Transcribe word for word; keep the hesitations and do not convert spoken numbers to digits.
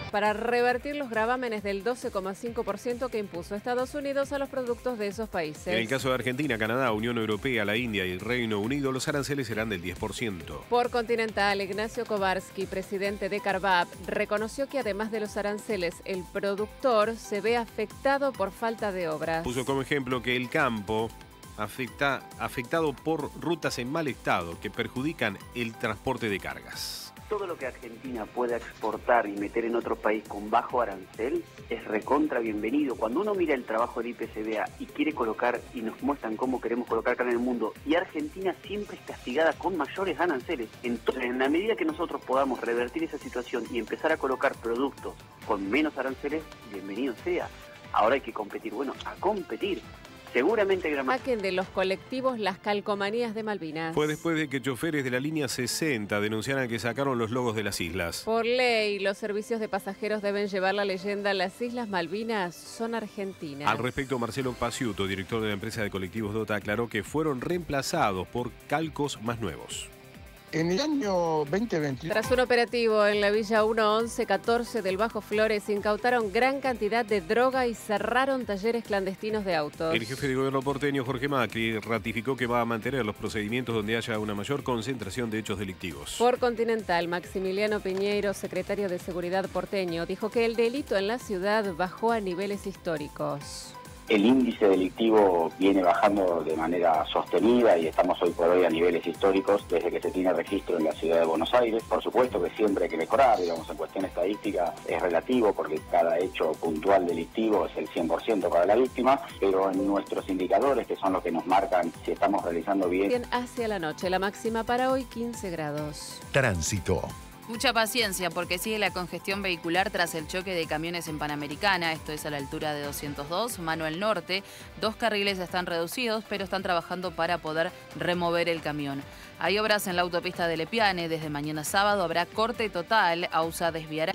para revertir los gravámenes del doce coma cinco por ciento que impuso Estados Unidos a los productos de esos países. En el caso de Argentina, Canadá, Unión Europea, la India y el Reino Unido, los aranceles serán del diez por ciento. Por Continental, Ignacio Kovarsky, presidente de Carvap, reconoció que además de los aranceles, el productor se ve afectado por falta de obras. Puso como ejemplo que el campo afecta, afectado por rutas en mal estado que perjudican el transporte de cargas. Todo lo que Argentina pueda exportar y meter en otro país con bajo arancel es recontra bienvenido. Cuando uno mira el trabajo del I P C B A y quiere colocar y nos muestran cómo queremos colocar acá en el mundo, y Argentina siempre es castigada con mayores aranceles. Entonces, en la medida que nosotros podamos revertir esa situación y empezar a colocar productos con menos aranceles, bienvenido sea. Ahora hay que competir. Bueno, a competir. Seguramente hay una... Saquen de los colectivos las calcomanías de Malvinas. Fue después de que choferes de la línea sesenta denunciaran que sacaron los logos de las islas. Por ley, los servicios de pasajeros deben llevar la leyenda "Las Islas Malvinas son argentinas". Al respecto, Marcelo Paciuto, director de la empresa de colectivos Dota, aclaró que fueron reemplazados por calcos más nuevos. En el año veinte veintiuno... Tras un operativo en la Villa uno once catorce del Bajo Flores, incautaron gran cantidad de droga y cerraron talleres clandestinos de autos. El jefe de gobierno porteño, Jorge Macri, ratificó que va a mantener los procedimientos donde haya una mayor concentración de hechos delictivos. Por Continental, Maximiliano Piñeiro, secretario de Seguridad porteño, dijo que el delito en la ciudad bajó a niveles históricos. El índice delictivo viene bajando de manera sostenida y estamos hoy por hoy a niveles históricos desde que se tiene registro en la ciudad de Buenos Aires. Por supuesto que siempre hay que mejorar, digamos, en cuestión estadística es relativo porque cada hecho puntual delictivo es el cien por ciento para la víctima, pero en nuestros indicadores, que son los que nos marcan si estamos realizando bien. Bien, hacia la noche, la máxima para hoy quince grados. Tránsito. Mucha paciencia porque sigue la congestión vehicular tras el choque de camiones en Panamericana, esto es a la altura de doscientos dos, Manuel Norte. Dos carriles están reducidos, pero están trabajando para poder remover el camión. Hay obras en la autopista de Lepiane, desde mañana sábado habrá corte total, AUSA desviará